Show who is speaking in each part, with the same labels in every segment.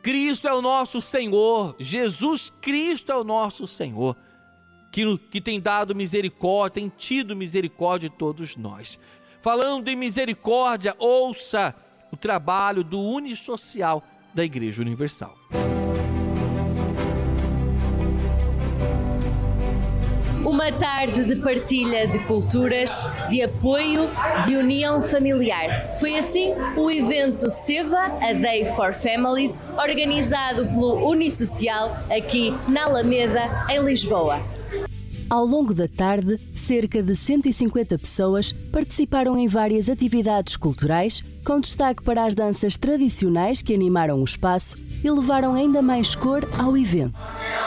Speaker 1: Cristo é o nosso Senhor, Jesus Cristo é o nosso Senhor, que tem dado misericórdia, tem tido misericórdia de todos nós. Falando em misericórdia, ouça o trabalho do Unisocial da Igreja Universal.
Speaker 2: Uma tarde de partilha de culturas, de apoio, de união familiar. Foi assim o evento Seva, a Day for Families, organizado pelo Unisocial aqui na Alameda, em Lisboa.
Speaker 3: Ao longo da tarde, cerca de 150 pessoas participaram em várias atividades culturais, com destaque para as danças tradicionais que animaram o espaço e levaram ainda mais cor ao evento.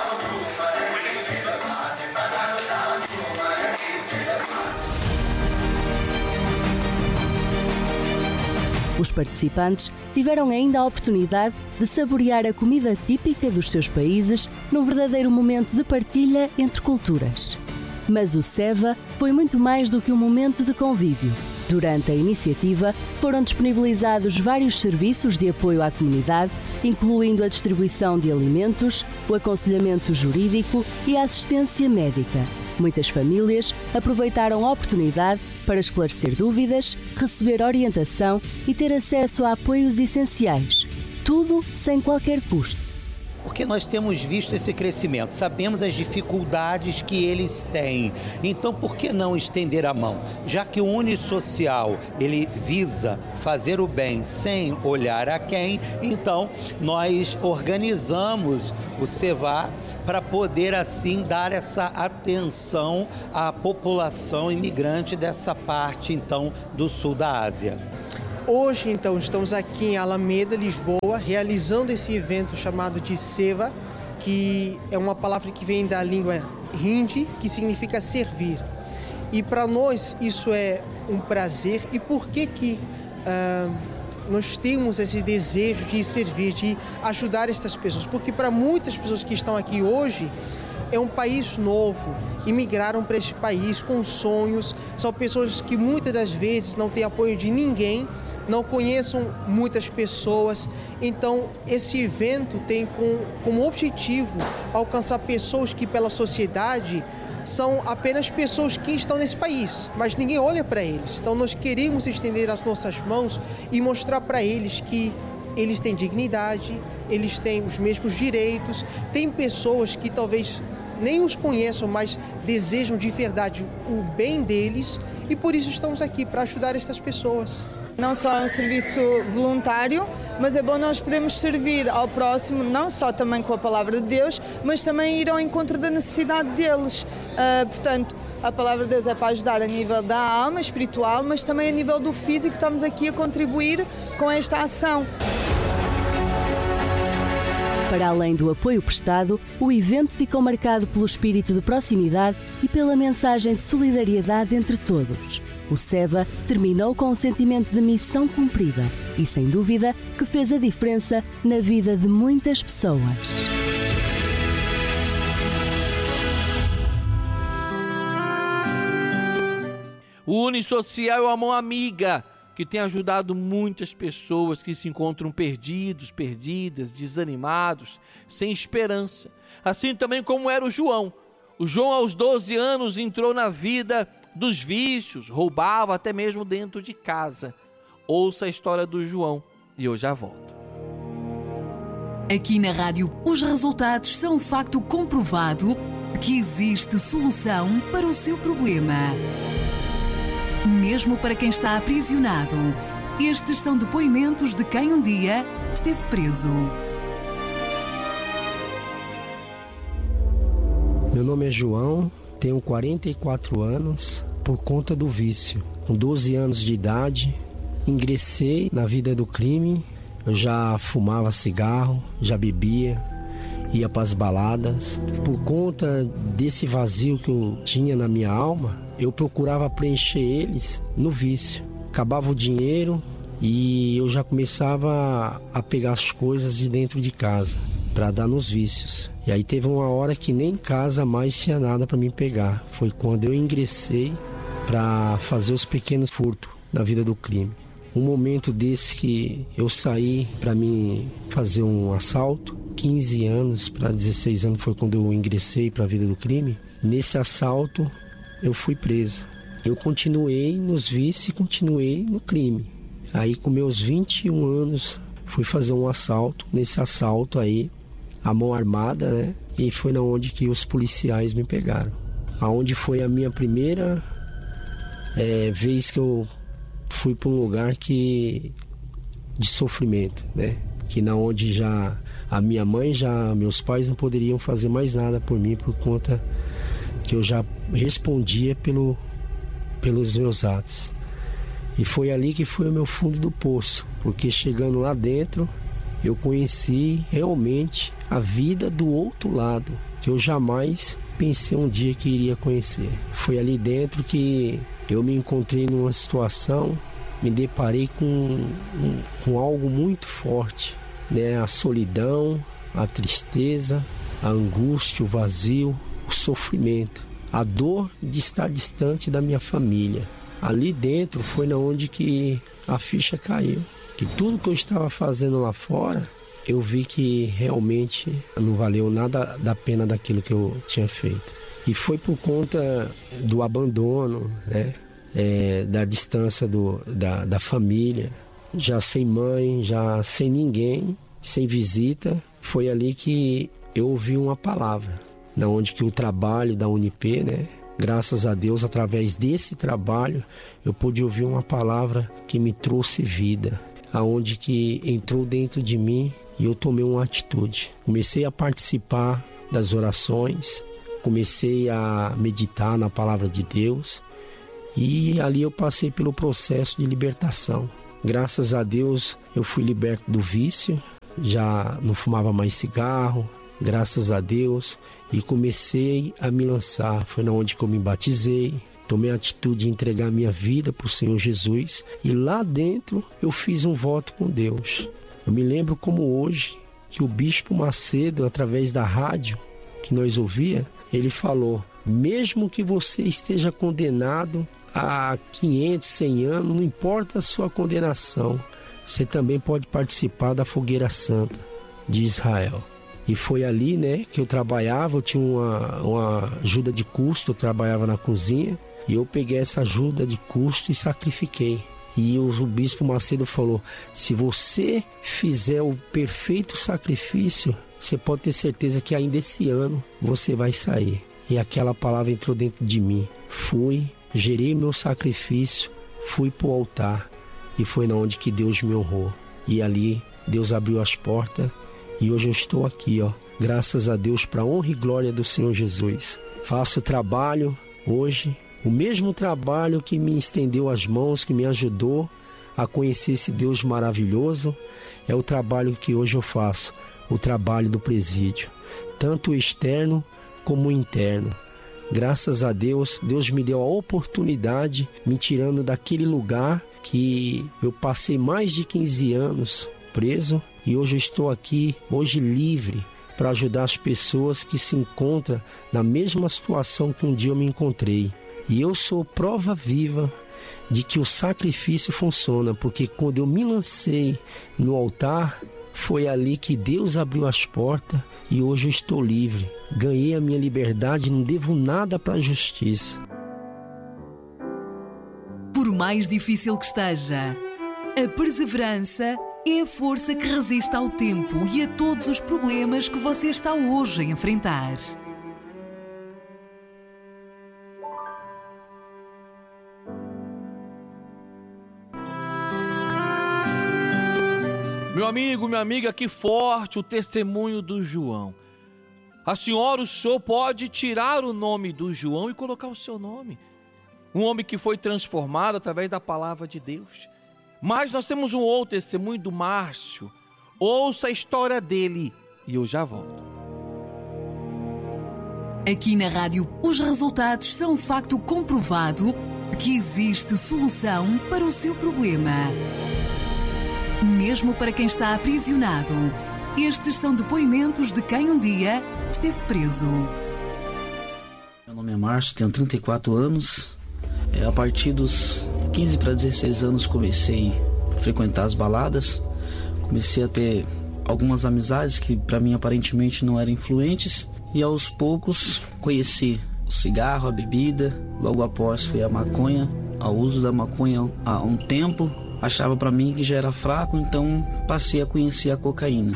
Speaker 3: Os participantes tiveram ainda a oportunidade de saborear a comida típica dos seus países num verdadeiro momento de partilha entre culturas. Mas o Seva foi muito mais do que um momento de convívio. Durante a iniciativa, foram disponibilizados vários serviços de apoio à comunidade, incluindo a distribuição de alimentos, o aconselhamento jurídico e a assistência médica. Muitas famílias aproveitaram a oportunidade para esclarecer dúvidas, receber orientação e ter acesso a apoios essenciais. Tudo sem qualquer custo.
Speaker 4: Porque nós temos visto esse crescimento, sabemos as dificuldades que eles têm. Então, por que não estender a mão? Já que o Unisocial, ele visa fazer o bem sem olhar a quem, então nós organizamos o Seva para poder assim dar essa atenção à população imigrante dessa parte então do sul da Ásia.
Speaker 5: Hoje, então, estamos aqui em Alameda, Lisboa, realizando esse evento chamado de Seva, que é uma palavra que vem da língua hindi, que significa servir. E para nós isso é um prazer. E por que nós temos esse desejo de servir, de ajudar estas pessoas? Porque para muitas pessoas que estão aqui hoje, é um país novo, imigraram para este país com sonhos, são pessoas que muitas das vezes não têm apoio de ninguém, não conheçam muitas pessoas. Então esse evento tem como objetivo alcançar pessoas que pela sociedade são apenas pessoas que estão nesse país, mas ninguém olha para eles. Então nós queremos estender as nossas mãos e mostrar para eles que eles têm dignidade, eles têm os mesmos direitos. Tem pessoas que talvez nem os conheçam, mas desejam de verdade o bem deles, e por isso estamos aqui, para ajudar estas pessoas.
Speaker 6: Não só é um serviço voluntário, mas é bom nós podermos servir ao próximo, não só também com a palavra de Deus, mas também ir ao encontro da necessidade deles. Portanto, a palavra de Deus é para ajudar a nível da alma espiritual, mas também a nível do físico. Estamos aqui a contribuir com esta ação.
Speaker 3: Para além do apoio prestado, o evento ficou marcado pelo espírito de proximidade e pela mensagem de solidariedade entre todos. O Seva terminou com um sentimento de missão cumprida e, sem dúvida, que fez a diferença na vida de muitas pessoas.
Speaker 1: O Unisocial é uma mão amiga que tem ajudado muitas pessoas que se encontram perdidos, perdidas, desanimados, sem esperança. Assim também como era o João. O João, aos 12 anos, entrou na vida dos vícios, roubava até mesmo dentro de casa. Ouça a história do João e eu já volto.
Speaker 7: Aqui na rádio, os resultados são um facto comprovado que existe solução para o seu problema. Mesmo para quem está aprisionado, estes são depoimentos de quem um dia esteve preso.
Speaker 8: Meu nome é João, tenho 44 anos por conta do vício. Com 12 anos de idade, ingressei na vida do crime. Eu já fumava cigarro, já bebia, ia para as baladas. Por conta desse vazio que eu tinha na minha alma, eu procurava preencher eles no vício. Acabava o dinheiro e eu já começava a pegar as coisas de dentro de casa para dar nos vícios. E aí teve uma hora que nem em casa mais tinha nada para me pegar. Foi quando eu ingressei para fazer os pequenos furtos na vida do crime. um momento desse que eu saí para mim fazer um assalto. 15 anos para 16 anos foi quando eu ingressei para a vida do crime. Nesse assalto eu fui preso. Eu continuei nos vícios e continuei no crime. Aí com meus 21 anos fui fazer um assalto. Nesse assalto aí, a mão armada, né? E foi na onde que os policiais me pegaram. Aonde foi a minha primeira vez que eu fui para um lugar de sofrimento, né? Que na onde já a minha mãe, meus pais não poderiam fazer mais nada por mim por conta que eu já respondia pelos meus atos. E foi ali que foi o meu fundo do poço, porque chegando lá dentro eu conheci realmente a vida do outro lado, que eu jamais pensei um dia que iria conhecer. Foi ali dentro que eu me encontrei numa situação, me deparei com algo muito forte, né? A solidão, a tristeza, a angústia, o vazio, o sofrimento, a dor de estar distante da minha família. Ali dentro foi na onde que a ficha caiu, que tudo que eu estava fazendo lá fora, eu vi que realmente não valeu nada da pena daquilo que eu tinha feito. E foi por conta do abandono, né? Da distância da família, já sem mãe, já sem ninguém, sem visita. Foi ali que eu ouvi uma palavra, na onde que o trabalho da UNIP, né? Graças a Deus, através desse trabalho, eu pude ouvir uma palavra que me trouxe vida, aonde que entrou dentro de mim e eu tomei uma atitude. Comecei a participar das orações, comecei a meditar na palavra de Deus e ali eu passei pelo processo de libertação. Graças a Deus, eu fui liberto do vício, já não fumava mais cigarro, graças a Deus, e comecei a me lançar. Foi na onde que eu me batizei, tomei a atitude de entregar minha vida para o Senhor Jesus, e lá dentro eu fiz um voto com Deus. Eu me lembro como hoje que o Bispo Macedo, através da rádio que nós ouvia, ele falou: mesmo que você esteja condenado a 500, 100 anos, não importa a sua condenação, você também pode participar da fogueira santa de Israel. E foi ali, né, que eu trabalhava, eu tinha uma ajuda de custo, eu trabalhava na cozinha, e eu peguei essa ajuda de custo e sacrifiquei. E o Bispo Macedo falou: se você fizer o perfeito sacrifício, você pode ter certeza que ainda esse ano você vai sair. E aquela palavra entrou dentro de mim. Fui, gerei meu sacrifício, fui para o altar, e foi na onde que Deus me honrou. E ali Deus abriu as portas, e hoje eu estou aqui, graças a Deus, para a honra e glória do Senhor Jesus. Faço trabalho hoje, o mesmo trabalho que me estendeu as mãos, que me ajudou a conhecer esse Deus maravilhoso, é o trabalho que hoje eu faço, o trabalho do presídio, tanto o externo como o interno. Graças a Deus, Deus me deu a oportunidade, me tirando daquele lugar que eu passei mais de 15 anos preso, e hoje eu estou aqui, hoje livre, para ajudar as pessoas que se encontram na mesma situação que um dia eu me encontrei. E eu sou prova viva de que o sacrifício funciona, porque quando eu me lancei no altar, foi ali que Deus abriu as portas e hoje eu estou livre. Ganhei a minha liberdade, não devo nada para a justiça.
Speaker 7: Por mais difícil que esteja, a perseverança é a força que resiste ao tempo e a todos os problemas que você está hoje a enfrentar.
Speaker 1: Meu amigo, minha amiga, que forte o testemunho do João. A senhora, o senhor pode tirar o nome do João e colocar o seu nome. Um homem que foi transformado através da palavra de Deus. Mas nós temos um outro testemunho do Márcio. Ouça a história dele e eu já volto.
Speaker 7: Aqui na rádio, os resultados são um facto comprovado de que existe solução para o seu problema. Mesmo para quem está aprisionado, estes são depoimentos de quem um dia esteve preso.
Speaker 9: Meu nome é Márcio, tenho 34 anos. A partir dos 15 para 16 anos comecei frequentar as baladas. Comecei a ter algumas amizades que para mim aparentemente não eram influentes. E aos poucos conheci o cigarro, a bebida. Logo após foi a maconha. O uso da maconha há um tempo. Achava para mim que já era fraco, então passei a conhecer a cocaína,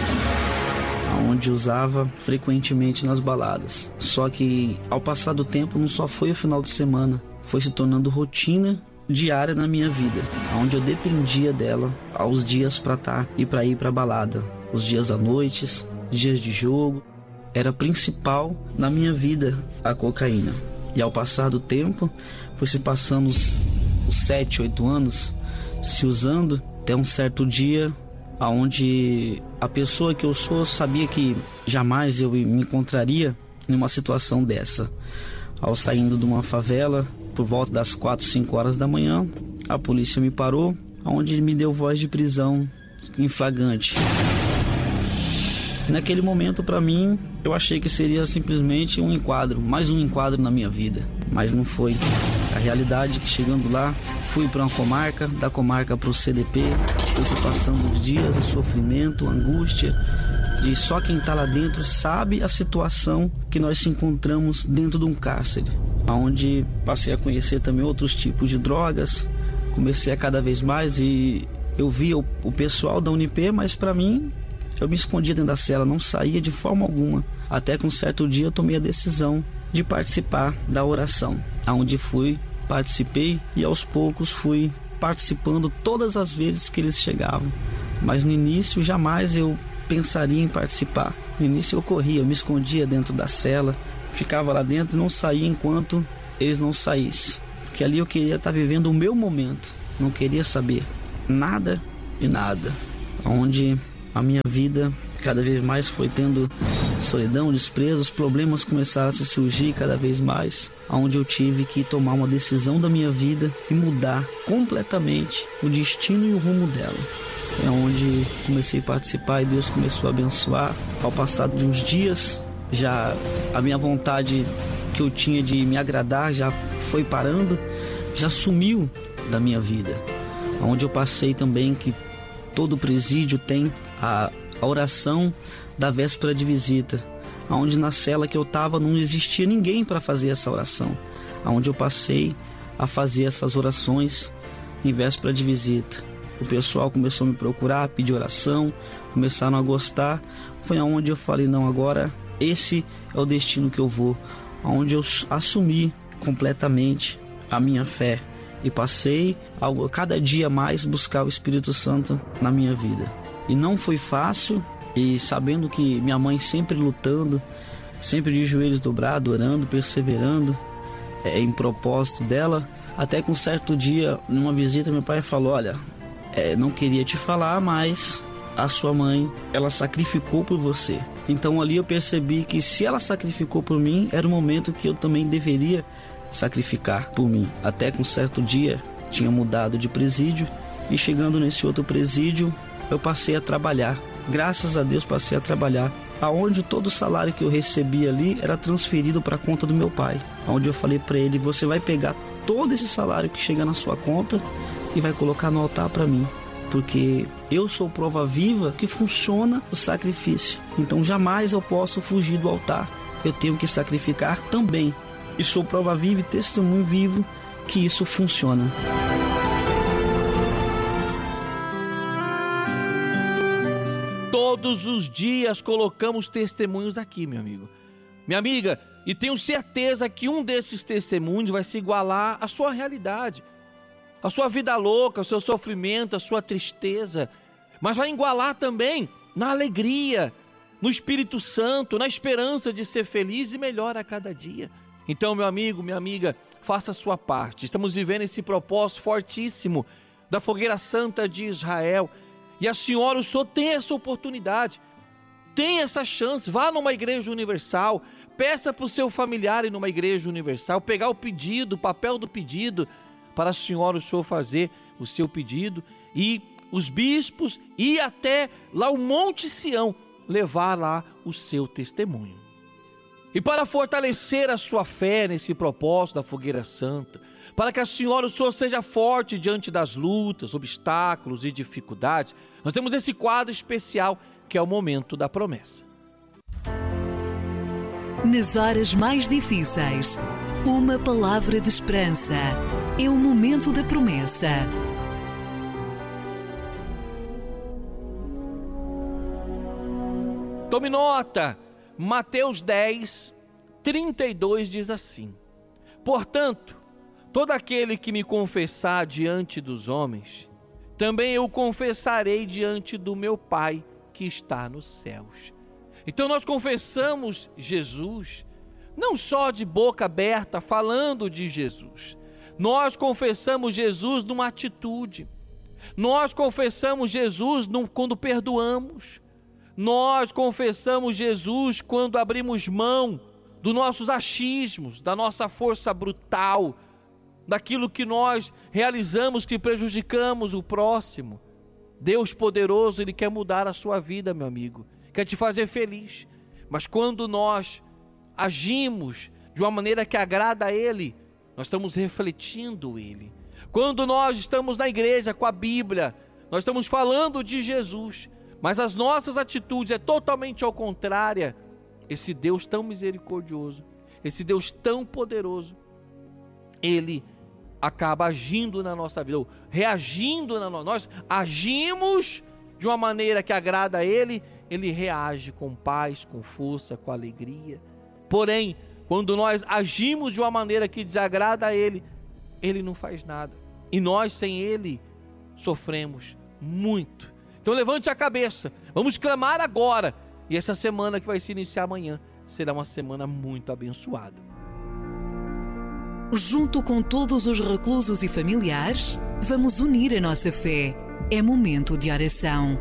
Speaker 9: onde usava frequentemente nas baladas. Só que ao passar do tempo não só foi o final de semana, foi se tornando rotina diária na minha vida, onde eu dependia dela aos dias para ir para balada, os dias à noite, dias de jogo. Era principal na minha vida a cocaína. E ao passar do tempo, foi se passando os 7, 8 anos se usando, até um certo dia onde a pessoa que eu sou sabia que jamais eu me encontraria em uma situação dessa. Ao saindo de uma favela, por volta das 4, 5 horas da manhã, a polícia me parou, onde me deu voz de prisão em flagrante. Naquele momento, para mim, eu achei que seria simplesmente um enquadro, mais um enquadro na minha vida, mas não foi. A realidade é que chegando lá, fui para uma comarca, da comarca para o CDP, foi passando os dias, o sofrimento, a angústia, de só quem está lá dentro sabe a situação que nós se encontramos dentro de um cárcere, onde passei a conhecer também outros tipos de drogas, comecei a cada vez mais e eu via o pessoal da Unip, mas para mim, eu me escondia dentro da cela, não saía de forma alguma, até que um certo dia eu tomei a decisão de participar da oração, onde participei e aos poucos fui participando todas as vezes que eles chegavam, mas no início jamais eu pensaria em participar. No início eu corria, eu me escondia dentro da cela, ficava lá dentro e não saía enquanto eles não saíssem, porque ali eu queria estar vivendo o meu momento, não queria saber nada e nada, onde a minha vida cada vez mais foi tendo solidão, desprezo, os problemas começaram a se surgir cada vez mais, onde eu tive que tomar uma decisão da minha vida e mudar completamente o destino e o rumo dela. É onde comecei a participar e Deus começou a abençoar. Ao passar de uns dias, já a minha vontade que eu tinha de me agradar já foi parando, já sumiu da minha vida. Onde eu passei também que todo presídio tem a oração da véspera de visita, onde na cela que eu estava não existia ninguém para fazer essa oração, onde eu passei a fazer essas orações em véspera de visita. O pessoal começou a me procurar, pedir oração, começaram a gostar. Foi aonde eu falei, não, agora esse é o destino que eu vou, onde eu assumi completamente a minha fé e passei a cada dia mais buscar o Espírito Santo na minha vida. E não foi fácil, e sabendo que minha mãe sempre lutando, sempre de joelhos dobrados, orando, perseverando em propósito dela, até que um certo dia, numa visita, meu pai falou, olha, não queria te falar, mas a sua mãe, ela sacrificou por você. Então ali eu percebi que se ela sacrificou por mim, era o momento que eu também deveria sacrificar por mim. Até que um certo dia, tinha mudado de presídio, e chegando nesse outro presídio, eu passei a trabalhar. Graças a Deus passei a trabalhar, aonde todo o salário que eu recebia ali era transferido para a conta do meu pai, onde eu falei para ele, você vai pegar todo esse salário que chega na sua conta e vai colocar no altar para mim, porque eu sou prova viva que funciona o sacrifício, então jamais eu posso fugir do altar, eu tenho que sacrificar também, e sou prova viva e testemunho vivo que isso funciona.
Speaker 1: Todos os dias colocamos testemunhos aqui, meu amigo, minha amiga, e tenho certeza que um desses testemunhos vai se igualar à sua realidade, a sua vida louca, o seu sofrimento, a sua tristeza, mas vai igualar também na alegria, no Espírito Santo, na esperança de ser feliz e melhor a cada dia. Então, meu amigo, minha amiga, faça a sua parte. Estamos vivendo esse propósito fortíssimo da Fogueira Santa de Israel. E a senhora, o senhor tem essa oportunidade, tem essa chance. Vá numa igreja universal, peça para o seu familiar ir numa igreja universal, pegar o pedido, o papel do pedido, para a senhora, o senhor fazer o seu pedido e os bispos e até lá o Monte Sião levar lá o seu testemunho. E para fortalecer a sua fé nesse propósito da Fogueira Santa, para que a senhora, o Senhor, seja forte diante das lutas, obstáculos e dificuldades. Nós temos esse quadro especial que é o momento da promessa.
Speaker 7: Nas horas mais difíceis, uma palavra de esperança. É o momento da promessa.
Speaker 1: Tome nota, Mateus 10, 32 diz assim: portanto, todo aquele que me confessar diante dos homens, também eu confessarei diante do meu Pai que está nos céus. Então nós confessamos Jesus, não só de boca aberta, falando de Jesus. Nós confessamos Jesus numa atitude. Nós confessamos Jesus quando perdoamos. Nós confessamos Jesus quando abrimos mão dos nossos achismos, da nossa força brutal, daquilo que nós realizamos que prejudicamos o próximo. Deus poderoso, Ele quer mudar a sua vida, meu amigo, quer te fazer feliz. Mas quando nós agimos de uma maneira que agrada a Ele, nós estamos refletindo Ele. Quando nós estamos na igreja com a Bíblia, nós estamos falando de Jesus, mas as nossas atitudes é totalmente ao contrário. Esse Deus tão misericordioso, esse Deus tão poderoso, Ele acaba agindo na nossa vida, ou reagindo na nossa. Nós agimos de uma maneira que agrada a Ele, Ele reage com paz, com força, com alegria. Porém, quando nós agimos de uma maneira que desagrada a Ele, Ele não faz nada. E nós, sem Ele, sofremos muito. Então levante a cabeça, vamos clamar agora. E essa semana que vai se iniciar amanhã será uma semana muito abençoada.
Speaker 7: Junto com todos os reclusos e familiares, vamos unir a nossa fé. É momento de oração.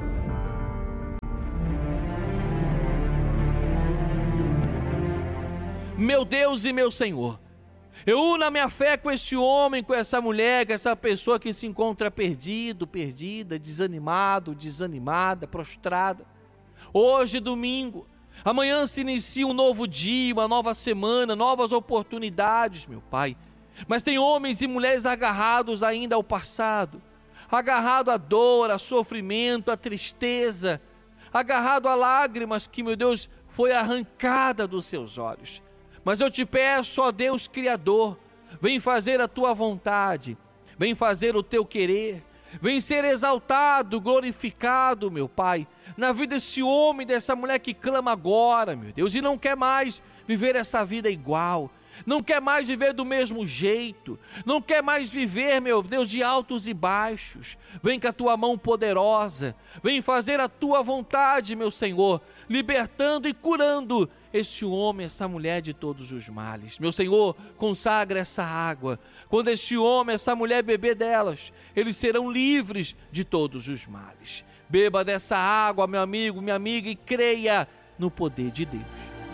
Speaker 1: Meu Deus e meu Senhor, eu uno a minha fé com esse homem, com essa mulher, com essa pessoa que se encontra perdido, perdida, desanimado, desanimada, prostrada. Hoje, domingo, amanhã se inicia um novo dia, uma nova semana, novas oportunidades, meu Pai. Mas tem homens e mulheres agarrados ainda ao passado, agarrado à dor, a sofrimento, à tristeza, agarrado a lágrimas que, meu Deus, foi arrancada dos seus olhos. Mas eu te peço, ó Deus Criador, vem fazer a tua vontade, vem fazer o teu querer, vem ser exaltado, glorificado, meu Pai, na vida desse homem, dessa mulher que clama agora, meu Deus, e não quer mais viver essa vida igual, não quer mais viver do mesmo jeito, não quer mais viver, meu Deus, de altos e baixos. Vem com a tua mão poderosa, vem fazer a tua vontade, meu Senhor, libertando e curando esse homem, essa mulher de todos os males. Meu Senhor, consagra essa água. Quando esse homem, essa mulher beber delas, eles serão livres de todos os males. Beba dessa água, meu amigo, minha amiga, e creia no poder de Deus.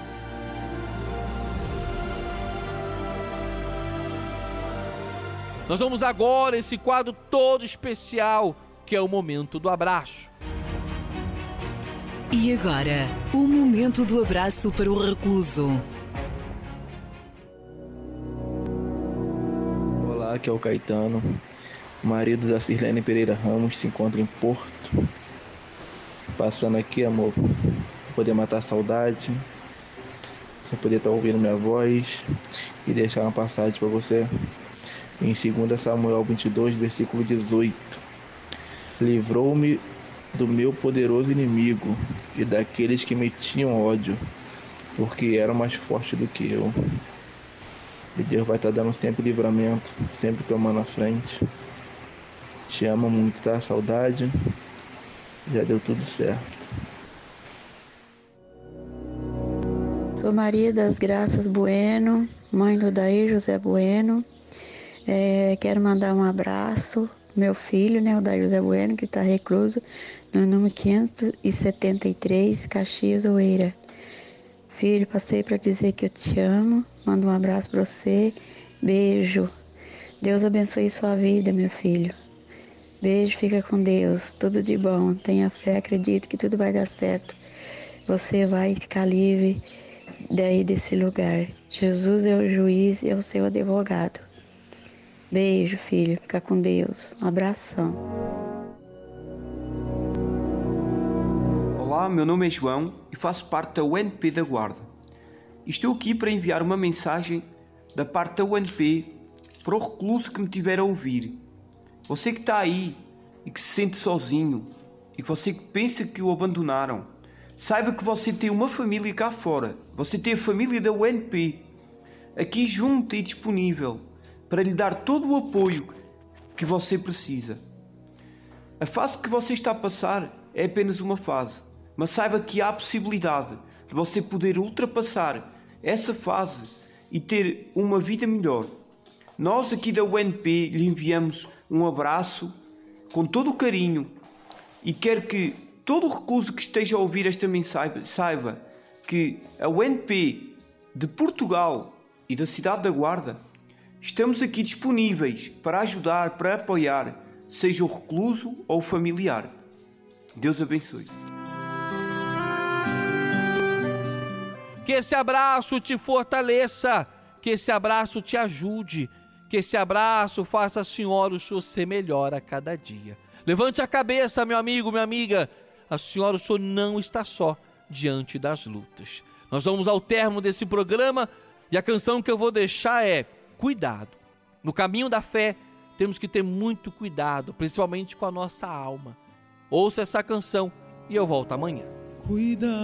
Speaker 1: Nós vamos agora esse quadro todo especial, que é o momento do abraço.
Speaker 7: E agora, o momento do abraço para o recluso.
Speaker 10: Olá, aqui é o Caetano. O marido da Sirlene Pereira Ramos se encontra em Porto. Passando aqui, amor, poder matar a saudade, você poder estar ouvindo minha voz e deixar uma passagem para você. Em 2 Samuel 22, versículo 18. Livrou-me do meu poderoso inimigo e daqueles que me tinham ódio, porque eram mais fortes do que eu. E Deus vai estar dando sempre livramento, sempre tomando a frente. Te amo muito, tá? Saudade. Já deu tudo certo.
Speaker 11: Sou Maria das Graças Bueno, mãe do Daí José Bueno. Quero mandar um abraço meu filho, o Daí José Bueno, que está recluso no número 573, Caxias, Oeira. Filho, passei para dizer que eu te amo, mando um abraço para você, beijo. Deus abençoe sua vida, meu filho. Beijo, fica com Deus, tudo de bom, tenha fé, acredito que tudo vai dar certo. Você vai ficar livre daí desse lugar. Jesus é o juiz e é o seu advogado. Beijo, filho. Fica com Deus. Um abração.
Speaker 12: Olá, meu nome é João e faço parte da UNP da Guarda. Estou aqui para enviar uma mensagem da parte da UNP para o recluso que me tiver a ouvir. Você que está aí e que se sente sozinho e que você que pensa que o abandonaram, saiba que você tem uma família cá fora. Você tem a família da UNP aqui junto e disponível para lhe dar todo o apoio que você precisa. A fase que você está a passar é apenas uma fase, mas saiba que há a possibilidade de você poder ultrapassar essa fase e ter uma vida melhor. Nós aqui da UNP lhe enviamos um abraço com todo o carinho e quero que todo o recluso que esteja a ouvir esta mensagem saiba que a UNP de Portugal e da cidade da Guarda estamos aqui disponíveis para ajudar, para apoiar, seja o recluso ou o familiar. Deus abençoe.
Speaker 1: Que esse abraço te fortaleça, que esse abraço te ajude, que esse abraço faça a senhora o senhor ser melhor a cada dia. Levante a cabeça, meu amigo, minha amiga. A senhora, o senhor não está só diante das lutas. Nós vamos ao termo desse programa e a canção que eu vou deixar é Cuidado. No caminho da fé, temos que ter muito cuidado, principalmente com a nossa alma. Ouça essa canção e eu volto amanhã.
Speaker 13: Cuidado.